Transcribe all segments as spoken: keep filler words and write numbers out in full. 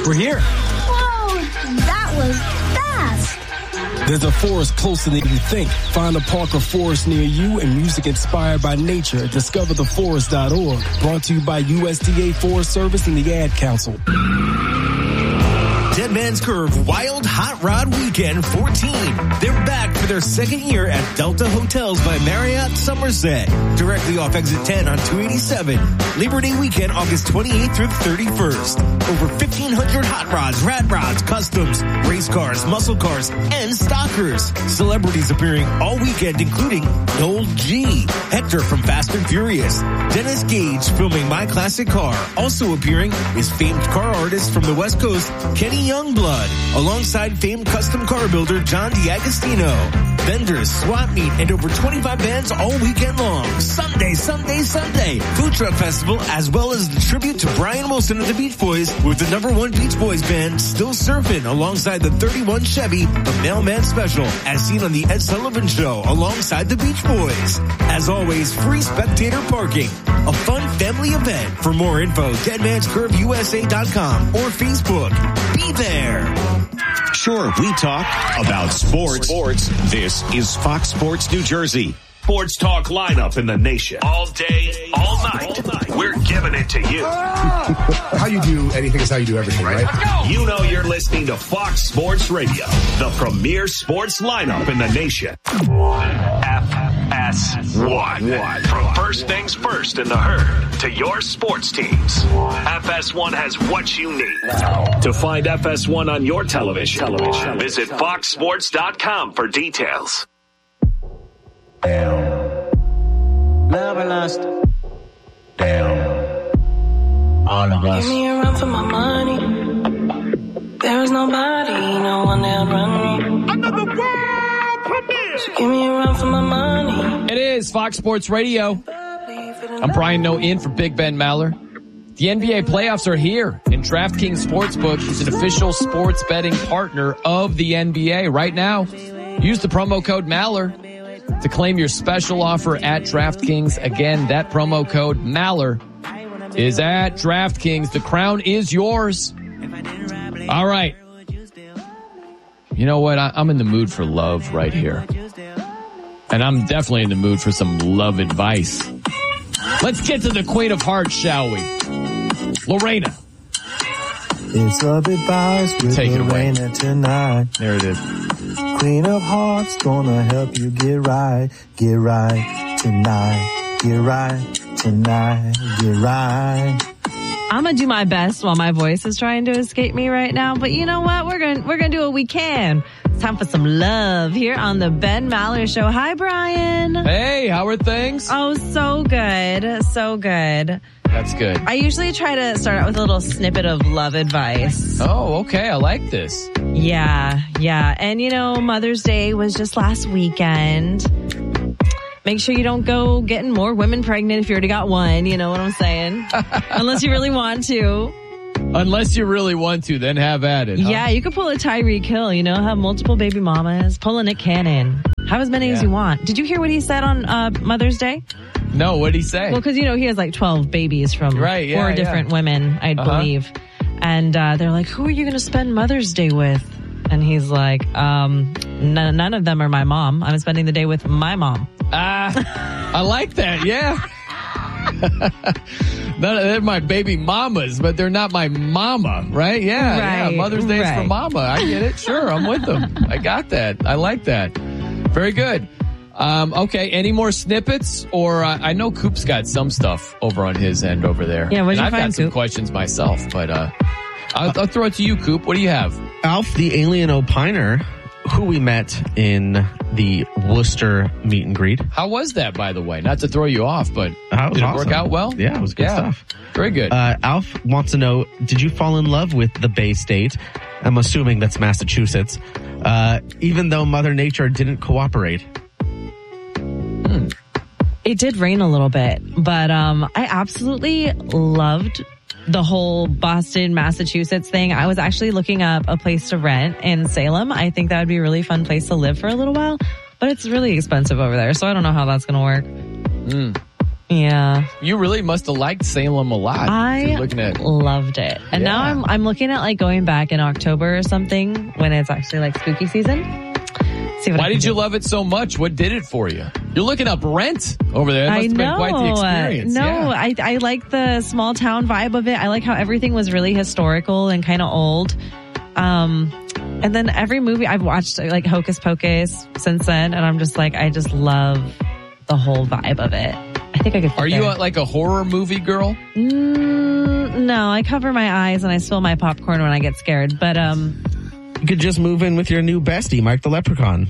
We're here. Whoa, that was fast. There's a forest closer than you think. Find a park or forest near you and music inspired by nature at discover the forest dot org. Brought to you by U S D A Forest Service and the Ad Council. Dead Man's Curve Wild Hot Rod Weekend fourteen. They're back for their second year at Delta Hotels by Marriott Somerset. Directly off exit ten on two eighty-seven. Labor Day weekend, August twenty-eighth through the thirty-first. Over fifteen hundred hot rods, rat rods, customs, race cars, muscle cars, and stockers. Celebrities appearing all weekend, including Noel G, Hector from Fast and Furious, Dennis Gage filming My Classic Car. Also appearing is famed car artist from the West Coast, Kenny Youngblood, alongside famed custom car builder John D'Agostino. Vendors, swap meet, and over twenty-five bands all weekend long. Sunday, Sunday, Sunday. Food Truck Festival, as well as the tribute to Brian Wilson of the Beach Boys with the number one Beach Boys band Still Surfing alongside the thirty-one Chevy, the Mailman Special, as seen on the Ed Sullivan Show alongside the Beach Boys. As always, free spectator parking. A fun family event. For more info, dead mans curve U S A dot com or Facebook. Be there. Sure, we talk about sports. Sports. This is Fox Sports New Jersey. Sports talk lineup in the nation. All day, all night. All night. We're giving it to you. How you do anything is how you do everything, right? You know you're listening to Fox Sports Radio, the premier sports lineup in the nation. F S one. From first things first in the herd to your sports teams. F S one has what you need. To find F S one on your television, television. Visit fox sports dot com for details. Down. Love and lust. Down. All of us. Give me a run for my money. There is nobody, no one that run me. Another world premiere. So give me a run for my money. It is Fox Sports Radio. I'm Brian Noe in for Big Ben Maller. The N B A playoffs are here, and DraftKings Sportsbook is an official sports betting partner of the N B A. Right now, use the promo code Maller to claim your special offer at DraftKings. Again, that promo code Maller is at DraftKings. The crown is yours. All right. You know what? I, I'm in the mood for love right here. And I'm definitely in the mood for some love advice. Let's get to the Queen of Hearts, shall we? Lorena. It's love advice with Take it Lorena away. tonight. There it is. Queen of Hearts gonna help you get right, get right tonight, get right tonight, get right. I'm gonna do my best while my voice is trying to escape me right now, but you know what? We're gonna we're gonna do what we can. It's time for some love here on the Ben Maller Show. Hi, Brian. Hey, how are things? Oh, so good, so good. That's good. I usually try to start out with a little snippet of love advice. Oh, okay. I like this. Yeah, yeah. And you know, Mother's Day was just last weekend. Make sure you don't go getting more women pregnant if you already got one. You know what I'm saying? Unless you really want to. Unless you really want to, then have at it. Huh? Yeah, you could pull a Tyreek Hill, you know, have multiple baby mamas, pull a Nick Cannon. Have as many yeah. as you want. Did you hear what he said on uh, Mother's Day? No, what'd he say? Well, because, you know, he has like twelve babies from right, yeah, four yeah. different women, I uh-huh. believe. And uh, they're like, who are you going to spend Mother's Day with? And he's like, um, n- none of them are my mom. I'm spending the day with my mom. Ah, uh, I like that, yeah. None of they're my baby mamas, but they're not my mama, right? Yeah, right, yeah. Mother's Day right. is for mama. I get it. Sure, I'm with them. I got that. I like that. Very good. Um, okay, any more snippets? Or uh, I know Coop's got some stuff over on his end over there. Yeah, what'd and you I've find, got some Coop? questions myself, but uh, I'll, I'll throw it to you, Coop. What do you have? Alf, the alien opiner, who we met in the Worcester meet and greet. How was that, by the way? Not to throw you off, but That was did it awesome. work out well? Yeah, it was good yeah. stuff. Very good. Uh, Alf wants to know, did you fall in love with the Bay State? I'm assuming that's Massachusetts. Uh, even though Mother Nature didn't cooperate. Hmm. It did rain a little bit, but um, I absolutely loved the whole Boston, Massachusetts thing. I was actually looking up a place to rent in Salem. I think that would be a really fun place to live for a little while, but it's really expensive over there, so I don't know how that's going to work. Mm. Yeah. You really must have liked Salem a lot. I looking at loved it. And Yeah. now I'm I'm looking at like going back in October or something when it's actually like spooky season. See what I Why can did do. you love it so much? What did it for you? You're looking up Rent over there. That must I have know. been quite the experience. No, Yeah. I I like the small town vibe of it. I like how everything was really historical and kind of old. Um, and then every movie I've watched, like Hocus Pocus, since then, and I'm just like, I just love the whole vibe of it. I think I could. fit Are you there. a, like a horror movie girl? Mm, no, I cover my eyes and I spill my popcorn when I get scared. But um, You could just move in with your new bestie, Mike the Leprechaun.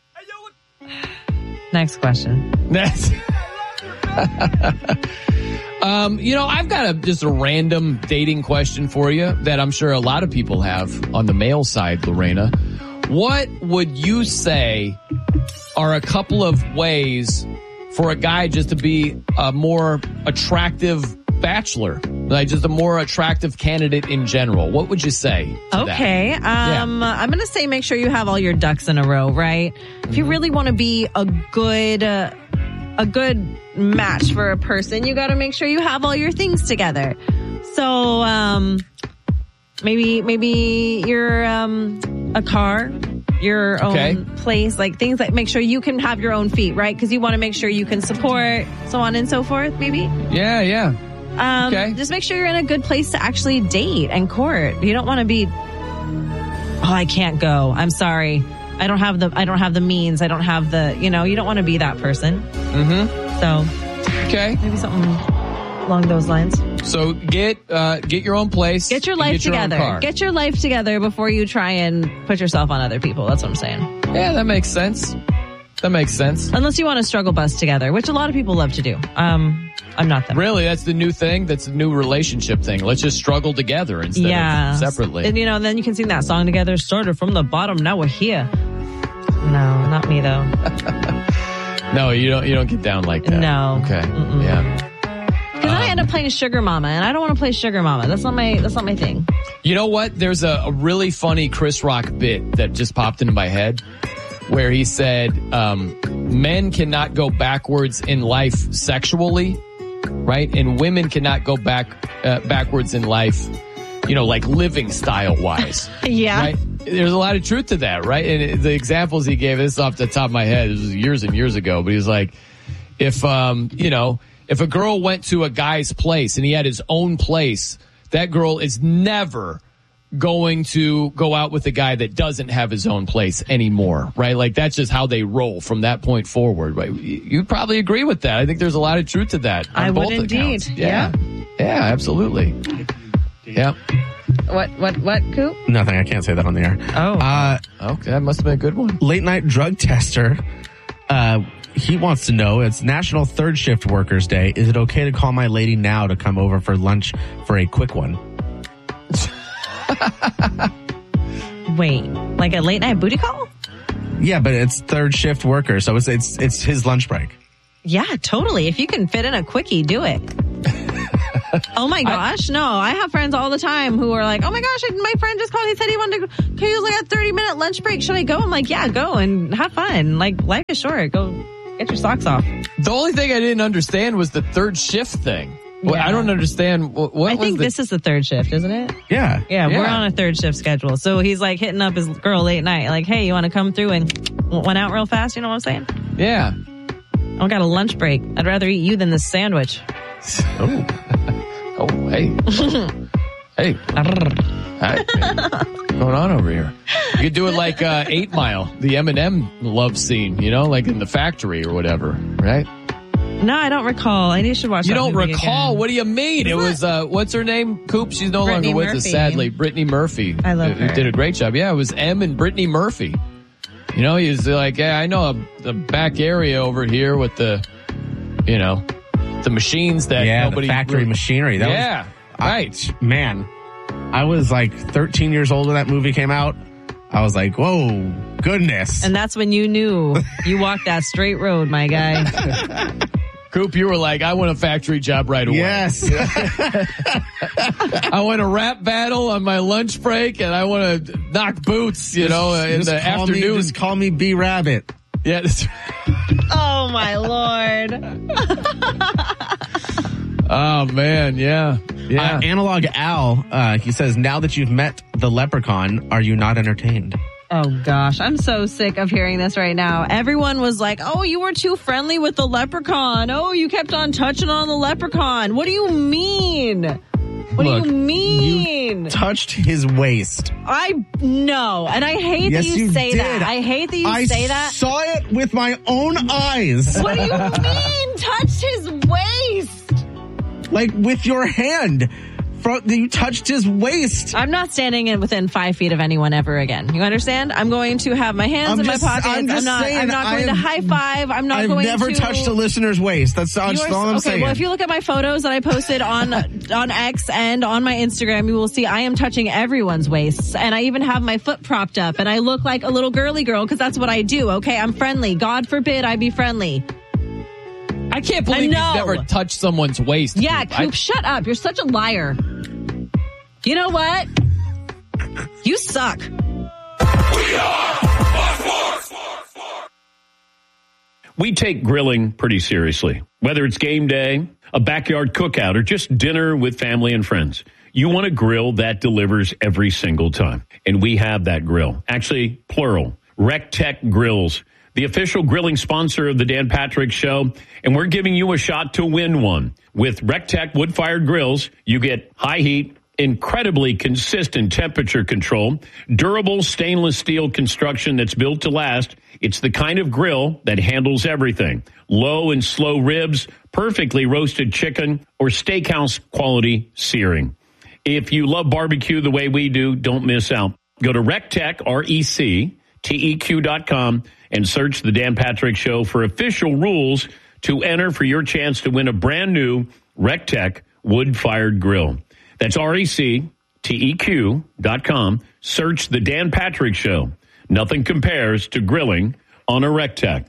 next question. That's. um, you know, I've got a just a random dating question for you that I'm sure a lot of people have on the male side, Lorena. What would you say are a couple of ways for a guy just to be a more attractive bachelor, like just a more attractive candidate in general? What would you say to that? Okay. Um, I'm going to say make sure you have all your ducks in a row, right? Mm-hmm. If you really want to be a good, uh, a good match for a person, you got to make sure you have all your things together. So, um, maybe, maybe you're, um, a car, your own Okay. place, like things that make sure you can have your own feet, right? Because you want to make sure you can support, so on and so forth, maybe. Yeah, yeah. Um, Okay. Just make sure you're in a good place to actually date and court. You don't want to be, oh, I can't go. I'm sorry. I don't have the, I don't have the means. I don't have the, you know, you don't want to be that person. Mm-hmm. So, okay. Maybe something along those lines. So get, uh, get your own place. Get your and life get your own together. car. Get your life together before you try and put yourself on other people. That's what I'm saying. Yeah, that makes sense. That makes sense. Unless you want to struggle bus together, which a lot of people love to do. Um, I'm not them. Really, that's the new thing. That's the new relationship thing. Let's just struggle together instead Yeah. of separately. And you know, then you can sing that song together. Started from the bottom, now we're here. No, not me though. No, you don't. You don't get down like that. No. Okay. Mm-mm. Yeah. Because I end up playing Sugar Mama, and I don't want to play Sugar Mama. That's not my. That's not my thing. You know what? There's a, a really funny Chris Rock bit that just popped into my head, where he said, um, "Men cannot go backwards in life sexually, right? And women cannot go back uh, backwards in life, you know, like living style wise." Yeah. Right? There's a lot of truth to that, right? And it, the examples he gave, this is off the top of my head, this was years and years ago, but he was like, if, um, you know, if a girl went to a guy's place and he had his own place, that girl is never going to go out with a guy that doesn't have his own place anymore, right? Like that's just how they roll from that point forward, right? You'd probably agree with that. I think there's a lot of truth to that. I on would both indeed. accounts. Yeah. Yeah, absolutely. Yeah. What? What? What? Coop? Nothing. I can't say that on the air. Oh. Uh, okay. That must have been a good one. Late night drug tester. Uh, he wants to know, it's National Third Shift Workers Day. Is it okay to call my lady now to come over for lunch for a quick one? Wait, like a late night booty call? Yeah, but it's third shift worker, so it's it's it's his lunch break. Yeah, totally. If you can fit in a quickie, do it. Oh my gosh, no. I have friends all the time who are like, oh my gosh, my friend just called. He said he wanted to, he was like a thirty minute lunch break. Should I go? I'm like, yeah, go and have fun. Like, life is short. Go get your socks off. The only thing I didn't understand was the third shift thing. Well, Yeah. I don't understand. What, what I was think the, this is the third shift, isn't it? Yeah. Yeah, we're Yeah. on a third shift schedule. So he's like hitting up his girl late night. Like, hey, you want to come through and one out real fast? You know what I'm saying? Yeah. I got a lunch break. I'd rather eat you than this sandwich. Oh. Oh, hey. Hey. Hi. What's going on over here? You could do it like uh, Eight Mile, the Eminem love scene, you know, like in the factory or whatever, right? No, I don't recall. I should watch You that don't movie recall? again. What do you mean? It was, uh, what's her name? Coop? She's no Brittany longer with us, Murphy. sadly. Brittany Murphy. I love who her. did a great job. Yeah, it was M and Brittany Murphy. You know, he was like, yeah, I know a, the back area over here with the, you know, the machines that Yeah, nobody... the factory machinery. That yeah, was, right. I, man, I was like thirteen years old when that movie came out. I was like, whoa, goodness. And that's when you knew you walked that straight road, my guy. Coop, you were like, I want a factory job right away. Yes. I want a rap battle on my lunch break, and I want to knock boots, you know, in Just the call afternoon. Me, just call me B Rabbit. Yeah. That's Oh, my Lord. Oh, man. Yeah. Yeah. Uh, Analog Al, uh, he says, now that you've met the leprechaun, are you not entertained? Oh, gosh. I'm so sick of hearing this right now. Everyone was like, oh, you were too friendly with the leprechaun. Oh, you kept on touching on the leprechaun. What do you mean? What Look, do you mean? You touched his waist. I know. And I hate yes, that you, you say did. that. I hate that you I say that. I saw it with my own eyes. What do you mean? Touched his waist? Like with your hand. You touched his waist. I'm not standing in within five feet of anyone ever again. You understand? I'm going to have my hands I'm in just, my pockets. I'm, just I'm not, saying, I'm not going I'm, to high five. I'm not I've going to. I've never touched a listener's waist. That's all, are, all I'm okay, saying. Well, if you look at my photos that I posted on on X and on my Instagram, you will see I am touching everyone's waists. And I even have my foot propped up. And I look like a little girly girl because that's what I do. Okay, I'm friendly. God forbid I be friendly. I can't believe I you've never touched someone's waist. Yeah, Coop, Coop, I, shut up. You're such a liar. You know what? You suck. We are We take grilling pretty seriously. Whether it's game day, a backyard cookout, or just dinner with family and friends, you want a grill that delivers every single time. And we have that grill. Actually, plural. RecTech Grills, the official grilling sponsor of the Dan Patrick Show. And we're giving you a shot to win one. With RecTech wood-fired grills, you get high heat, incredibly consistent temperature control, durable stainless steel construction that's built to last. It's the kind of grill that handles everything. Low and slow ribs, perfectly roasted chicken, or steakhouse quality searing. If you love barbecue the way we do, don't miss out. Go to RecTech, R E C T E Q dot com, and search the Dan Patrick Show for official rules to enter for your chance to win a brand new RecTech wood-fired grill. That's R E C T E Q dot com. Search the Dan Patrick Show. Nothing compares to grilling on a RecTech.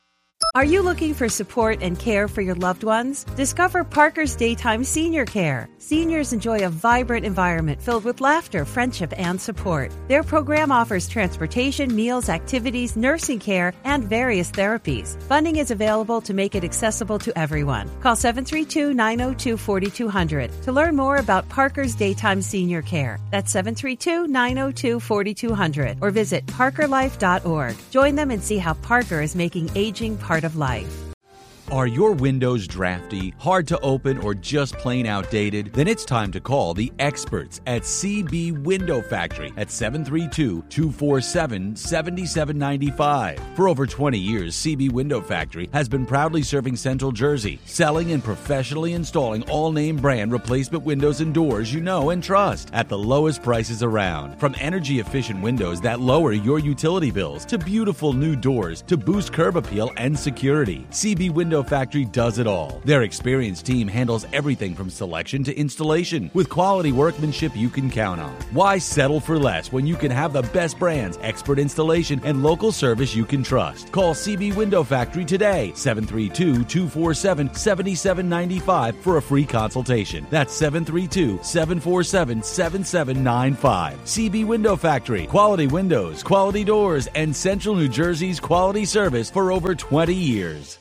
Are you looking for support and care for your loved ones? Discover Parker's Daytime Senior Care. Seniors enjoy a vibrant environment filled with laughter, friendship, and support. Their program offers transportation, meals, activities, nursing care, and various therapies. Funding is available to make it accessible to everyone. Call seven three two, nine zero two, four two zero zero to learn more about Parker's Daytime Senior Care. That's seven three two, nine zero two, four two zero zero or visit parker life dot org. Join them and see how Parker is making aging part of life. Are your windows drafty, hard to open, or just plain outdated? Then it's time to call the experts at C B Window Factory at seven three two, two four seven, seven seven nine five. For over twenty years, C B Window Factory has been proudly serving Central Jersey, selling and professionally installing all-name brand replacement windows and doors you know and trust at the lowest prices around. From energy-efficient windows that lower your utility bills to beautiful new doors to boost curb appeal and security, C B Window Factory does it all. Their experienced team handles everything from selection to installation with quality workmanship you can count on. Why settle for less when you can have the best brands, expert installation, and local service you can trust? Call C B Window Factory today, seven three two, two four seven, seven seven nine five for a free consultation. That's seven three two, seven four seven, seven seven nine five. C B Window Factory, quality windows, quality doors, and Central New Jersey's quality service for over twenty years.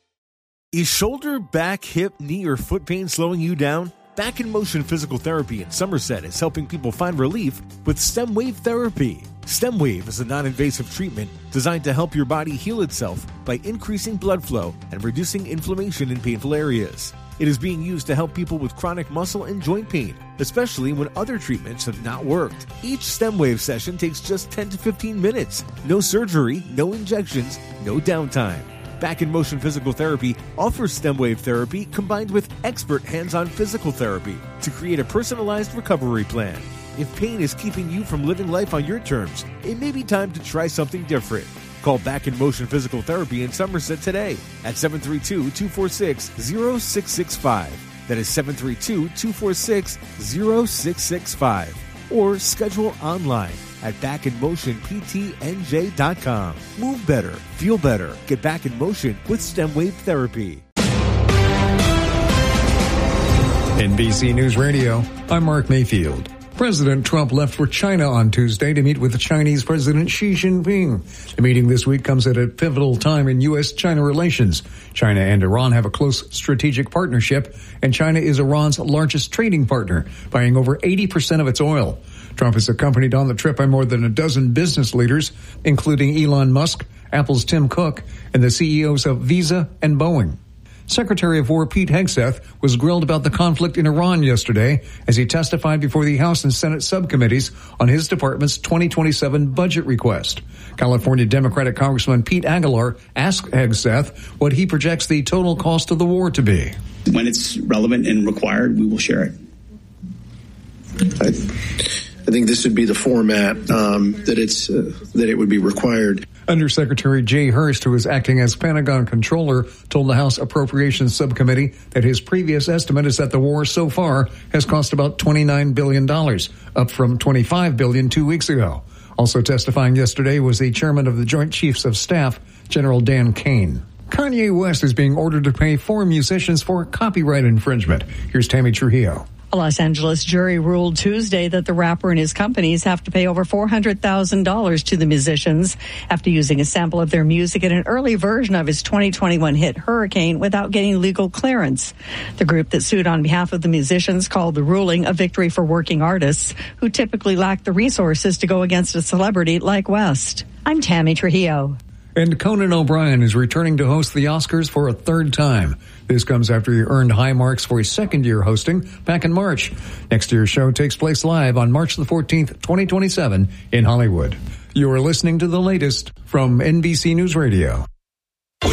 Is shoulder, back, hip, knee, or foot pain slowing you down? Back in Motion Physical Therapy in Somerset is helping people find relief with STEM Wave Therapy. STEM Wave is a non-invasive treatment designed to help your body heal itself by increasing blood flow and reducing inflammation in painful areas. It is being used to help people with chronic muscle and joint pain, especially when other treatments have not worked. Each STEM Wave session takes just ten to fifteen minutes. No surgery, no injections, no downtime. Back in Motion Physical Therapy offers STEM Wave Therapy combined with expert hands-on physical therapy to create a personalized recovery plan. If pain is keeping you from living life on your terms, it may be time to try something different. Call Back in Motion Physical Therapy in Somerset today at seven three two, two four six, zero six six five. That is seven three two, two four six, zero six six five. Or schedule online at back in motion p t n j dot com. Move better, feel better, get back in motion with STEM Wave Therapy. N B C News Radio, I'm Mark Mayfield. President Trump left for China on Tuesday to meet with Chinese President Xi Jinping. The meeting this week comes at a pivotal time in U S China relations. China and Iran have a close strategic partnership, and China is Iran's largest trading partner, buying over eighty percent of its oil. Trump is accompanied on the trip by more than a dozen business leaders, including Elon Musk, Apple's Tim Cook, and the C E Os of Visa and Boeing. Secretary of War Pete Hegseth was grilled about the conflict in Iran yesterday as he testified before the House and Senate subcommittees on his department's twenty twenty-seven budget request. California Democratic Congressman Pete Aguilar asked Hegseth what he projects the total cost of the war to be. When it's relevant and required, we will share it. I, I think this would be the format um, that it's uh, that it would be required. Undersecretary Jay Hurst, who is acting as Pentagon controller, told the House Appropriations Subcommittee that his previous estimate is that the war so far has cost about twenty-nine billion dollars, up from twenty-five billion dollars two weeks ago. Also testifying yesterday was the chairman of the Joint Chiefs of Staff, General Dan Kane. Kanye West is being ordered to pay four musicians for copyright infringement. Here's Tammy Trujillo. A Los Angeles jury ruled Tuesday that the rapper and his companies have to pay over four hundred thousand dollars to the musicians after using a sample of their music in an early version of his twenty twenty-one hit Hurricane without getting legal clearance. The group that sued on behalf of the musicians called the ruling a victory for working artists who typically lack the resources to go against a celebrity like West. I'm Tammy Trujillo. And Conan O'Brien is returning to host the Oscars for a third time. This comes after he earned high marks for his second year hosting back in March. Next year's show takes place live on March the fourteenth, twenty twenty-seven in Hollywood. You're listening to the latest from N B C News Radio.